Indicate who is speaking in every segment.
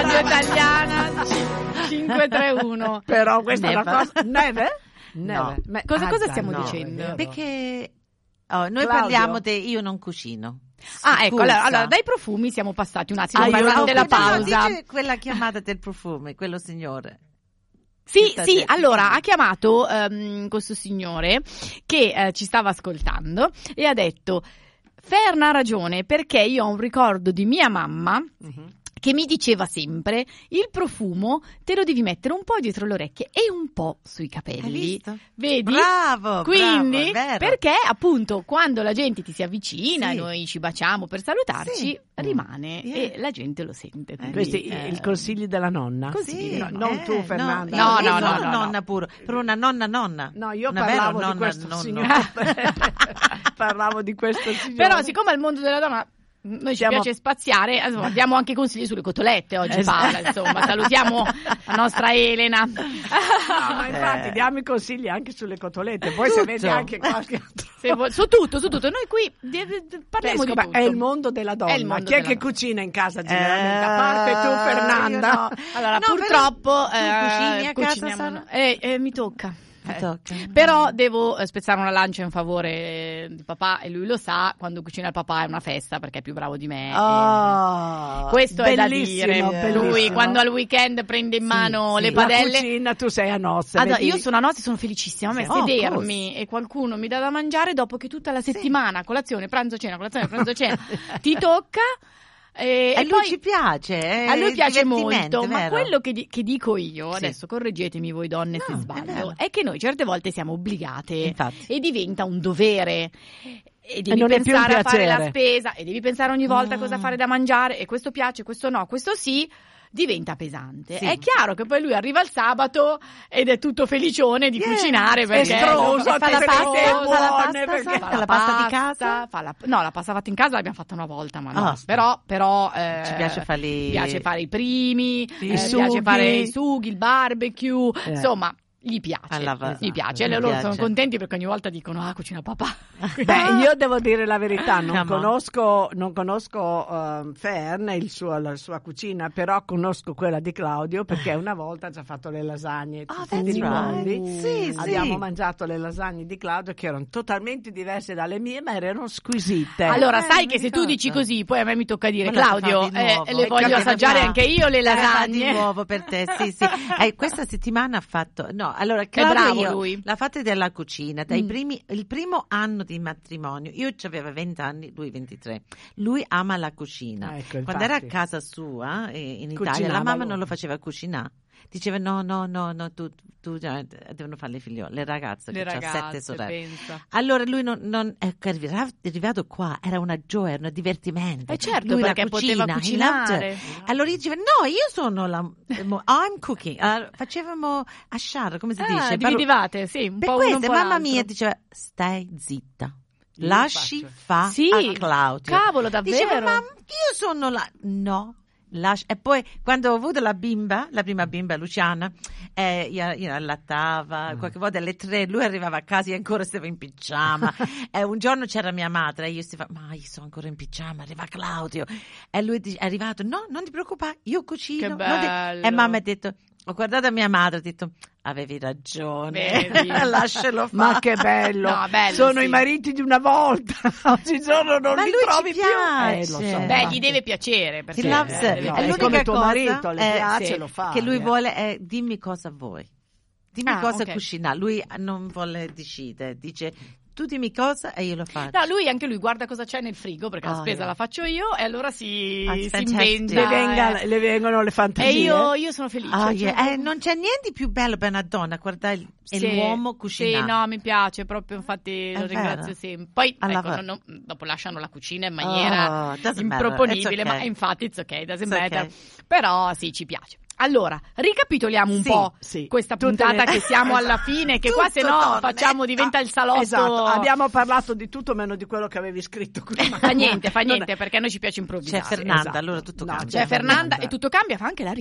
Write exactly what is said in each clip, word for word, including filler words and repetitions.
Speaker 1: Radio Italiana cinque tre uno.
Speaker 2: Però questa
Speaker 1: Neve.
Speaker 2: è una cosa. Neve? Neve.
Speaker 3: No.
Speaker 2: Ma-
Speaker 1: Cosa,
Speaker 2: ah,
Speaker 1: cosa
Speaker 2: già,
Speaker 1: stiamo
Speaker 2: no,
Speaker 1: dicendo?
Speaker 2: è vero.
Speaker 3: Perché oh, noi
Speaker 2: Claudio?
Speaker 3: parliamo di io non cucino.
Speaker 1: Ah, ecco,
Speaker 3: Scusa.
Speaker 1: allora, allora, dai profumi siamo passati un attimo
Speaker 2: Ah, io-
Speaker 1: durante
Speaker 2: oh,
Speaker 1: la
Speaker 3: no,
Speaker 1: pausa.
Speaker 3: dice quella chiamata del profumo, quello signore.
Speaker 1: Sì,
Speaker 3: Sta
Speaker 1: sì,
Speaker 3: detto.
Speaker 1: allora ha chiamato ehm, questo signore che eh, ci stava ascoltando e ha detto: Ferna ha ragione, perché io ho un ricordo di mia mamma che mi diceva sempre: il profumo te lo devi mettere un po' dietro le orecchie e un po' sui capelli.
Speaker 3: Hai visto?
Speaker 1: Vedi?
Speaker 3: Bravo,
Speaker 1: Quindi,
Speaker 3: bravo, è vero.
Speaker 1: perché appunto quando la gente ti si avvicina
Speaker 3: Sì.
Speaker 1: e noi ci baciamo per salutarci,
Speaker 3: Sì.
Speaker 1: rimane
Speaker 3: Yeah.
Speaker 1: e la gente lo sente. Quindi,
Speaker 2: Questi
Speaker 1: eh,
Speaker 2: i consigli della nonna?
Speaker 1: Consigli
Speaker 3: Sì,
Speaker 1: della
Speaker 2: No,
Speaker 1: nonna.
Speaker 2: non
Speaker 3: eh,
Speaker 2: tu, Fernanda.
Speaker 1: No,
Speaker 3: io
Speaker 1: no,
Speaker 3: sono
Speaker 1: no, no,
Speaker 3: nonna
Speaker 1: no.
Speaker 3: pure, però una nonna nonna.
Speaker 2: No, io
Speaker 3: Una
Speaker 2: parlavo
Speaker 3: vera
Speaker 2: di
Speaker 3: nonna,
Speaker 2: questo
Speaker 3: nonno.
Speaker 2: signore. Parlavo di questo signore.
Speaker 1: Però siccome al mondo della donna noi ci
Speaker 2: Siamo-
Speaker 1: piace spaziare, insomma, diamo anche consigli sulle cotolette oggi,
Speaker 2: Esatto.
Speaker 1: Paola, insomma, salutiamo la nostra Elena.
Speaker 2: No, ma infatti
Speaker 3: Eh.
Speaker 2: diamo i consigli anche sulle cotolette. Poi se
Speaker 3: Tutto.
Speaker 2: vedi anche qualche altro.
Speaker 1: Se vuoi- su tutto, su tutto, noi qui di- di- parliamo di
Speaker 2: Pesco, ma
Speaker 1: tutto.
Speaker 2: è il mondo della donna.
Speaker 1: È il mondo
Speaker 2: Chi è
Speaker 1: della
Speaker 2: che
Speaker 1: donna.
Speaker 2: cucina in casa generalmente? A
Speaker 3: Eh,
Speaker 2: parte tu, Fernanda.
Speaker 3: io no.
Speaker 1: Allora,
Speaker 3: No,
Speaker 1: purtroppo
Speaker 3: però tu
Speaker 1: eh,
Speaker 3: cucini a casa,
Speaker 1: cuciniamo-
Speaker 3: Sara?
Speaker 1: eh, eh, mi tocca.
Speaker 3: Ti
Speaker 1: Eh.
Speaker 3: tocca.
Speaker 1: Però devo eh, spezzare una lancia in favore eh, di papà, e lui lo sa, quando cucina il papà è una festa perché è più bravo di me.
Speaker 3: Oh,
Speaker 1: e questo è da
Speaker 2: bellissimo,
Speaker 1: dire.
Speaker 2: bellissimo.
Speaker 1: Lui quando al weekend prende in
Speaker 3: Sì,
Speaker 1: mano
Speaker 3: sì.
Speaker 1: le
Speaker 2: La
Speaker 1: padelle.
Speaker 2: cucina, tu sei a nozze.
Speaker 1: Allora,
Speaker 2: vedi?
Speaker 1: io sono a nozze e sono felicissima. A me
Speaker 3: Sì. Oh,
Speaker 1: sedermi e qualcuno mi dà da mangiare dopo che tutta la settimana, colazione, pranzo, cena, colazione, pranzo, cena, ti tocca. E,
Speaker 3: A
Speaker 1: e
Speaker 3: lui
Speaker 1: poi
Speaker 3: ci piace, è
Speaker 1: a lui piace
Speaker 3: divertimento,
Speaker 1: molto, ma
Speaker 3: vero?
Speaker 1: quello che, di- che dico io,
Speaker 3: Sì.
Speaker 1: adesso correggetemi voi donne se
Speaker 3: No, è
Speaker 1: sbaglio,
Speaker 3: vero.
Speaker 1: è che noi certe volte siamo obbligate
Speaker 3: Infatti.
Speaker 1: e diventa un dovere. E devi
Speaker 2: non è più un
Speaker 1: pensare a fare la
Speaker 2: piacere.
Speaker 1: spesa e devi pensare ogni volta
Speaker 3: Ah.
Speaker 1: cosa fare da mangiare, e questo piace, questo no, questo sì. Diventa pesante.
Speaker 3: Sì.
Speaker 1: È chiaro che poi lui arriva il sabato ed è tutto felicione di
Speaker 3: Yeah.
Speaker 1: cucinare perché
Speaker 2: Estroso,
Speaker 1: fa la
Speaker 2: tutte le
Speaker 1: pasta,
Speaker 2: cose
Speaker 1: fa la
Speaker 2: buone,
Speaker 1: pasta,
Speaker 2: perché-
Speaker 1: fa
Speaker 3: fa la pasta di casa?
Speaker 1: fa la- no, la pasta fatta in casa l'abbiamo fatta una volta, ma no.
Speaker 3: Ah.
Speaker 1: Però, però eh,
Speaker 3: Ci piace farli-
Speaker 1: mi piace fare i primi,
Speaker 2: I
Speaker 1: eh, mi
Speaker 2: sughi.
Speaker 1: piace fare i sughi, il barbecue,
Speaker 2: Eh.
Speaker 1: insomma. Gli piace,
Speaker 3: Alla va-
Speaker 1: gli piace.
Speaker 3: gli
Speaker 1: E loro
Speaker 3: piace.
Speaker 1: sono contenti perché ogni volta dicono: ah, cucina papà.
Speaker 2: Beh, io devo dire la verità, non
Speaker 3: Come on.
Speaker 2: conosco, non conosco ehm, Fern e il suo- la sua cucina, però conosco quella di Claudio perché una volta ha già fatto le lasagne.
Speaker 3: Oh,
Speaker 2: ti
Speaker 3: that's
Speaker 2: ricordi?
Speaker 3: right. Sì, sì.
Speaker 2: Abbiamo mangiato le lasagne di Claudio che erano totalmente diverse dalle mie, ma erano squisite.
Speaker 1: Allora,
Speaker 3: Eh,
Speaker 1: sai
Speaker 3: mi
Speaker 1: che se tu
Speaker 3: ricordo.
Speaker 1: dici così, poi a me mi tocca dire:
Speaker 3: Quella si fa
Speaker 1: Claudio,
Speaker 3: di
Speaker 1: eh,
Speaker 3: nuovo.
Speaker 1: le
Speaker 3: E
Speaker 1: voglio
Speaker 3: capita
Speaker 1: assaggiare
Speaker 3: già.
Speaker 1: anche io le
Speaker 3: Eh, di
Speaker 1: lasagne.
Speaker 3: nuovo per te, sì, sì. Eh, questa settimana ha fatto, no, allora Claudio
Speaker 1: bravo
Speaker 3: io,
Speaker 1: lui.
Speaker 3: la fate della cucina, dai
Speaker 1: Mm.
Speaker 3: primi, il primo anno di matrimonio, io avevo venti anni, lui ventitré, lui ama la cucina.
Speaker 2: Ecco, infatti.
Speaker 3: Quando era a casa sua eh, in Italia,
Speaker 2: Cucinava
Speaker 3: la mamma
Speaker 2: lui.
Speaker 3: non lo faceva cucinare. Diceva no, no, no, no, tu, tu eh, devono fare le figliole, le ragazze,
Speaker 1: Le
Speaker 3: che ha sette
Speaker 1: ragazze,
Speaker 3: sorelle.
Speaker 1: pensa.
Speaker 3: Allora lui non, non è arrivato, è arrivato qua, era una gioia, era un divertimento.
Speaker 1: Eh certo,
Speaker 3: Lui la
Speaker 1: perché poteva
Speaker 3: cucina, he
Speaker 1: cucinare.
Speaker 3: loved it. Allora io dicevo, no, io sono la, I'm cooking. Allora, facevamo asciare, come si
Speaker 1: Ah,
Speaker 3: dice?
Speaker 1: dividivate, sì, un
Speaker 3: Per
Speaker 1: po' uno, un
Speaker 3: questo,
Speaker 1: po'
Speaker 3: mamma
Speaker 1: l'altro.
Speaker 3: mia diceva, stai zitta.
Speaker 2: Io
Speaker 3: Lasci
Speaker 2: faccio.
Speaker 3: fa
Speaker 1: Sì,
Speaker 3: a Claudio.
Speaker 1: cavolo, davvero?
Speaker 3: Diceva, mamma, io sono la... No. Lascia- E poi quando ho avuto la bimba, la prima bimba Luciana, eh, io, io allattava, qualche volta alle tre lui arrivava a casa e ancora stava in pigiama. E un giorno c'era mia madre e io stavo, ma io sono ancora in pigiama, arriva Claudio. E lui dice- è arrivato, no, non ti preoccupare, io cucino.
Speaker 1: Che
Speaker 3: non ti-"
Speaker 1: bello.
Speaker 3: E mamma ha detto, ho guardato a mia madre, ho detto, avevi ragione,
Speaker 1: Vedi?
Speaker 3: lascialo fare.
Speaker 2: Ma che bello,
Speaker 1: No, bello,
Speaker 2: sono
Speaker 1: sì.
Speaker 2: i mariti di una volta, oggigiorno non
Speaker 3: Ma
Speaker 2: li
Speaker 3: lui ci
Speaker 2: trovi più.
Speaker 3: piace.
Speaker 2: Eh, lo so,
Speaker 1: Beh,
Speaker 2: infatti.
Speaker 1: gli deve piacere. Perché
Speaker 3: He loves
Speaker 1: eh,
Speaker 3: it.
Speaker 1: deve
Speaker 2: no,
Speaker 3: È
Speaker 1: piacere.
Speaker 2: è
Speaker 3: l'unica
Speaker 2: come tuo
Speaker 3: cosa,
Speaker 2: marito, le
Speaker 3: eh,
Speaker 2: piace,
Speaker 3: sì,
Speaker 2: lo fa.
Speaker 3: che lui
Speaker 2: eh.
Speaker 3: vuole è dimmi cosa vuoi. Dimmi
Speaker 1: Ah,
Speaker 3: cosa
Speaker 1: ok.
Speaker 3: cucinare. Lui non vuole decidere, dice tu dimmi cosa e io lo faccio.
Speaker 1: No, lui anche lui guarda cosa c'è nel frigo perché la
Speaker 3: Oh,
Speaker 1: spesa
Speaker 3: yeah.
Speaker 1: la faccio io e allora si,
Speaker 3: Ah, it's
Speaker 1: si
Speaker 3: fantastic.
Speaker 1: inventa.
Speaker 2: Le, venga-
Speaker 1: eh.
Speaker 2: le vengono le fantasie.
Speaker 1: E io, io sono felice.
Speaker 3: Ah,
Speaker 1: cioè,
Speaker 3: yeah. Eh, non c'è niente di più bello per una donna guardare il-
Speaker 1: sì,
Speaker 3: l'uomo cucinare.
Speaker 1: Sì, no, mi piace proprio, infatti lo
Speaker 3: È
Speaker 1: ringrazio
Speaker 3: vero.
Speaker 1: sempre. Poi
Speaker 3: Alla
Speaker 1: ecco,
Speaker 3: va-
Speaker 1: non- non- dopo lasciano la cucina in maniera
Speaker 3: Oh, doesn't matter.
Speaker 1: improponibile,
Speaker 3: It's okay.
Speaker 1: ma infatti it's ok, doesn't
Speaker 3: It's
Speaker 1: matter.
Speaker 3: okay.
Speaker 1: Però sì, ci piace. Allora, ricapitoliamo un
Speaker 3: Sì,
Speaker 1: po'
Speaker 2: sì.
Speaker 1: questa
Speaker 2: Tutte
Speaker 1: puntata
Speaker 2: le-
Speaker 1: che siamo alla fine, che qua se
Speaker 3: Tutto
Speaker 1: no
Speaker 3: torna.
Speaker 1: facciamo, diventa il salotto.
Speaker 2: Esatto, abbiamo parlato di tutto meno di quello che avevi scritto qui.
Speaker 1: Fa niente, fa
Speaker 2: Non è-
Speaker 1: niente, perché a noi ci piace improvvisare.
Speaker 3: C'è Fernanda,
Speaker 2: Esatto.
Speaker 3: allora tutto
Speaker 2: No,
Speaker 3: cambia.
Speaker 1: C'è
Speaker 2: C'è
Speaker 1: Fernanda
Speaker 2: Fernanda.
Speaker 1: e tutto cambia, fa anche la rima.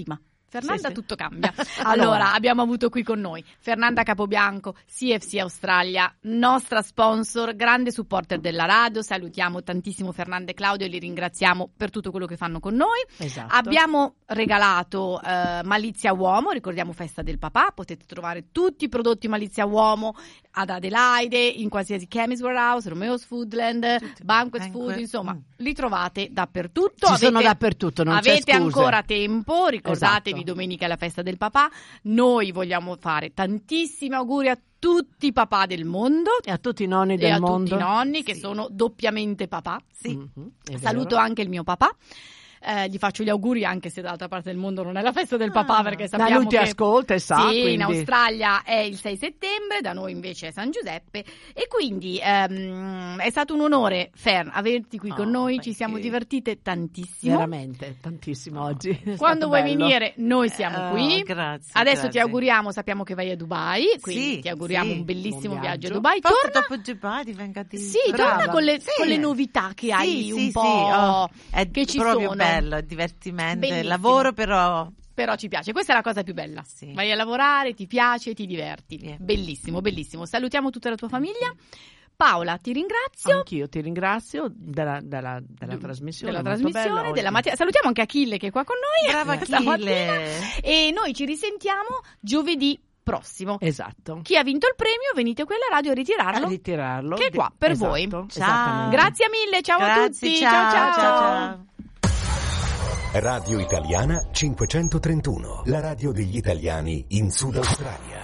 Speaker 1: Fernanda,
Speaker 2: sì, sì.
Speaker 1: tutto cambia. Allora, allora, abbiamo avuto qui con noi Fernanda Capobianco, C F C Australia, nostra sponsor, grande supporter della radio. Salutiamo tantissimo Fernanda e Claudio e li ringraziamo per tutto quello che fanno con noi.
Speaker 2: Esatto.
Speaker 1: Abbiamo regalato eh, Malizia Uomo, ricordiamo Festa del Papà, potete trovare tutti i prodotti Malizia Uomo ad Adelaide, in qualsiasi Chemist Warehouse, Romeo's Foodland, tutti. Banquet
Speaker 3: Banquet.
Speaker 1: Food, insomma,
Speaker 3: mm.
Speaker 1: li trovate dappertutto.
Speaker 2: Ci
Speaker 1: avete,
Speaker 2: sono dappertutto, non c'è
Speaker 1: avete
Speaker 2: scuse.
Speaker 1: ancora tempo, ricordatevi,
Speaker 2: Esatto.
Speaker 1: domenica è la Festa del Papà. Noi vogliamo fare tantissimi auguri a tutti i papà del mondo
Speaker 2: E a tutti i nonni
Speaker 1: e
Speaker 2: del
Speaker 1: a
Speaker 2: mondo.
Speaker 1: tutti i nonni che
Speaker 3: Sì.
Speaker 1: sono doppiamente papà.
Speaker 3: Sì.
Speaker 2: Mm-hmm,
Speaker 1: Saluto anche il mio papà. Eh, gli faccio gli auguri anche se dall'altra parte del mondo non è la festa del papà,
Speaker 3: Ah.
Speaker 1: perché
Speaker 2: Ma
Speaker 1: sappiamo
Speaker 2: lui ti
Speaker 1: che
Speaker 2: ascolta e sa,
Speaker 1: sì,
Speaker 2: quindi.
Speaker 1: in Australia è il sei settembre, da noi invece è San Giuseppe, e quindi ehm, è stato un onore, Fern, averti qui
Speaker 3: Oh,
Speaker 1: con noi.
Speaker 3: thank
Speaker 1: Ci siamo
Speaker 3: you.
Speaker 1: divertite tantissimo.
Speaker 2: Veramente, tantissimo oggi. È
Speaker 1: Quando
Speaker 2: stato
Speaker 1: vuoi
Speaker 2: bello.
Speaker 1: venire noi siamo
Speaker 3: Oh,
Speaker 1: qui.
Speaker 3: grazie,
Speaker 1: Adesso
Speaker 3: grazie.
Speaker 1: ti auguriamo, sappiamo che vai a Dubai, quindi
Speaker 3: Sì,
Speaker 1: ti auguriamo
Speaker 3: sì.
Speaker 1: un bellissimo
Speaker 2: Buon
Speaker 1: viaggio a
Speaker 2: viaggio.
Speaker 1: Dubai.
Speaker 3: Forse
Speaker 1: Torna,
Speaker 3: dopo Dubai divenga di...
Speaker 1: sì,
Speaker 2: Brava.
Speaker 1: torna con le,
Speaker 3: Sì.
Speaker 1: con le novità che
Speaker 3: Sì,
Speaker 1: hai
Speaker 3: sì,
Speaker 1: un
Speaker 3: sì,
Speaker 1: po'
Speaker 3: oh, è
Speaker 1: che ci
Speaker 3: proprio
Speaker 1: sono.
Speaker 3: bello, è divertimento,
Speaker 1: Bellissimo.
Speaker 3: lavoro però...
Speaker 1: Però ci piace, questa è la cosa più bella.
Speaker 3: Sì.
Speaker 1: Vai a lavorare, ti piace, ti diverti.
Speaker 3: Yeah.
Speaker 1: Bellissimo, bellissimo. Salutiamo tutta la tua famiglia. Paola, ti ringrazio.
Speaker 2: Anch'io ti ringrazio della, della, della trasmissione.
Speaker 1: Della
Speaker 2: molto
Speaker 1: trasmissione,
Speaker 2: bella oggi.
Speaker 1: della mattina. Salutiamo anche Achille che è qua con noi.
Speaker 3: Brava
Speaker 1: stamattina.
Speaker 3: Achille.
Speaker 1: E noi ci risentiamo giovedì prossimo.
Speaker 2: Esatto.
Speaker 1: Chi ha vinto il premio, venite qui alla radio a ritirarlo.
Speaker 2: A ritirarlo.
Speaker 1: Che è qua, per
Speaker 2: Esatto,
Speaker 1: voi.
Speaker 3: Ciao.
Speaker 2: esattamente.
Speaker 1: Grazie mille, ciao a
Speaker 3: Grazie,
Speaker 1: tutti.
Speaker 3: ciao,
Speaker 1: ciao.
Speaker 3: ciao, ciao.
Speaker 4: Radio Italiana cinquecentotrentuno, la radio degli italiani in Sud Australia.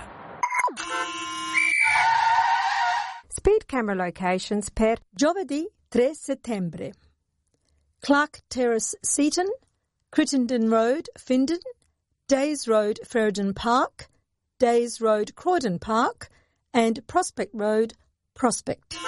Speaker 5: Speed camera locations per giovedì tre settembre. Clark Terrace, Seaton, Crittenden Road, Findon, Days Road, Ferryden Park, Days Road, Croydon Park, and Prospect Road, Prospect.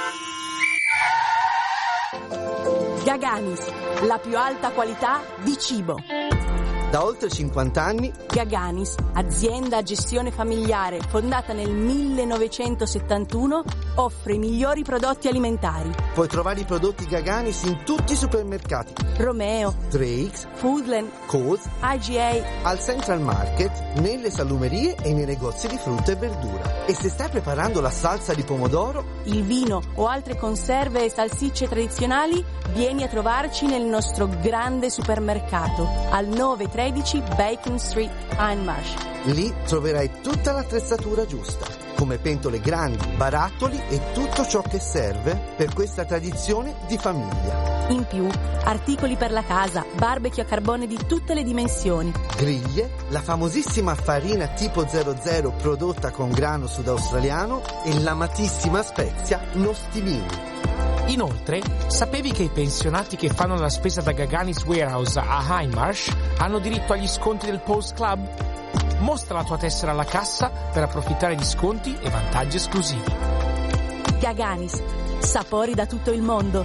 Speaker 6: Gaganis, la più alta qualità di cibo.
Speaker 7: Da oltre cinquanta anni
Speaker 6: Gaganis, azienda a gestione familiare fondata nel millenovecentosettantuno, offre i migliori prodotti alimentari.
Speaker 7: puoi trovare i prodotti Gaganis in tutti i supermercati.
Speaker 6: Romeo,
Speaker 7: tre X,
Speaker 6: Foodland,
Speaker 7: Coles,
Speaker 6: I G A.
Speaker 7: al Central Market, nelle salumerie e nei negozi di frutta e verdura. E se stai preparando la salsa di pomodoro,
Speaker 6: Il vino o altre conserve e salsicce tradizionali, vieni a trovarci nel nostro grande supermercato al nove tredici Bacon Street, Hindmarsh.
Speaker 7: lì troverai tutta l'attrezzatura giusta, come pentole grandi, barattoli e tutto ciò che serve per questa tradizione di famiglia.
Speaker 6: In più, articoli per la casa, barbecue a carbone di tutte le dimensioni.
Speaker 7: Griglie, la famosissima farina tipo zero zero prodotta con grano sudaustraliano e l'amatissima spezia nostimini.
Speaker 8: Inoltre, sapevi che i pensionati che fanno la spesa da Gaganis Warehouse a Hindmarsh hanno diritto agli sconti del Post Club? Mostra la tua tessera alla cassa per approfittare di sconti e vantaggi esclusivi.
Speaker 6: Gaganis, sapori da tutto il mondo.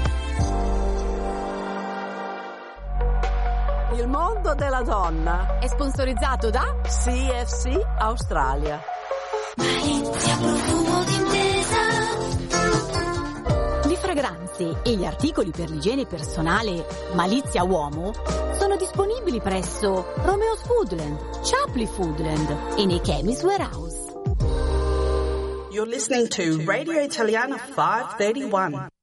Speaker 2: Il mondo della donna
Speaker 1: È sponsorizzato da
Speaker 2: C F C Australia.
Speaker 9: Le fragranze e gli articoli per l'igiene personale Malizia Uomo sono disponibili presso Romeo's Foodland, Chapley Foodland e nei Chemist Warehouse.
Speaker 10: You're listening to Radio Italiana five thirty-one.